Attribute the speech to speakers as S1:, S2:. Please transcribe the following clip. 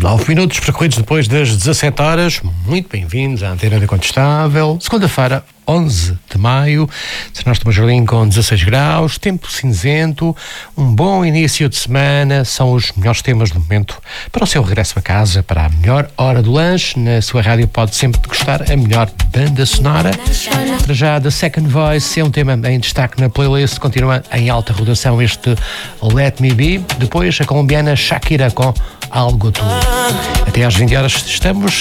S1: 9 minutos percorridos depois das 17 horas. Muito bem-vindos à Antena da Contestável. Segunda-feira, 11 de maio. Nós estamos ali com 16 graus, tempo cinzento, um bom início de semana. São os melhores temas do momento para o seu regresso a casa, para a melhor hora do lanche. Na sua rádio pode sempre degustar a melhor banda sonora. Para já, The Second Voice é um tema em destaque na playlist. Continua em alta rotação este Let Me Be. Depois, a colombiana Shakira com Algo Tu. Até às 20 horas estamos